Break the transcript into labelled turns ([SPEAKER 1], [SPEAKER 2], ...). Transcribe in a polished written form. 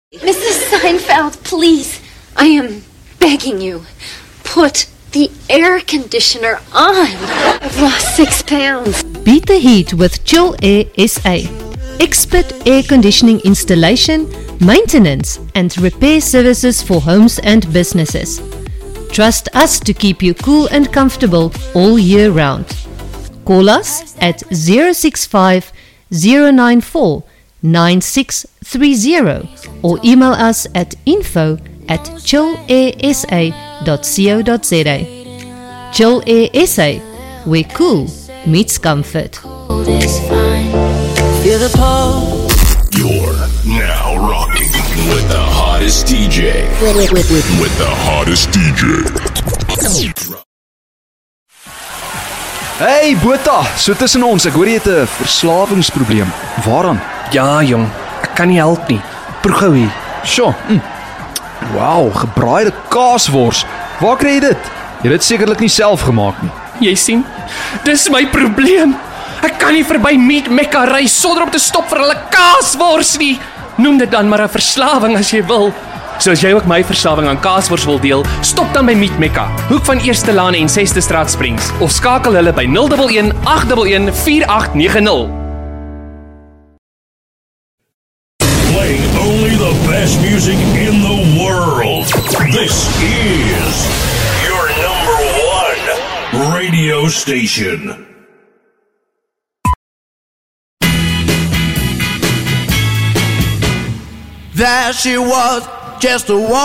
[SPEAKER 1] Mrs. Seinfeld, please, I am begging you, put the air conditioner on. I've lost 6 pounds.
[SPEAKER 2] Beat the heat with Chill Air SA. Expert air conditioning installation, maintenance and repair services for homes and businesses. Trust us to keep you cool and comfortable all year round. Call us at 065 094 9630 or email us at info@chillairsa.co.za. Chill Air SA, where cool meets comfort.
[SPEAKER 3] You're now rocking with the hottest DJ. With the hottest DJ.
[SPEAKER 4] Hey Botha, so tussen ons, ek hoor jy het 'n verslawingsprobleem. Waaraan?
[SPEAKER 5] Ja jong, ek kan nie help nie. Proe gou hier.
[SPEAKER 4] Sjoe. Wow, gebraaide kaaswors. Waar kry jy dit? Jy het dit sekerlik nie self gemaak nie.
[SPEAKER 5] Jy sien, dis my probleem. Ek kan nie verby Meat Mecca ry sonder om te stop vir hulle kaaswors nie. Noem dit dan maar 'n verslawing as jy wil. So as jy ook my verslawing aan kaaswors wil deel, stop dan by Meat Mecca, hoek van Eerste Laan en 6de Straat Springs, of skakel hulle by 011 811 4890.
[SPEAKER 3] Playing only the best music in the world. This is your number one radio station.
[SPEAKER 6] There she was, just a woman.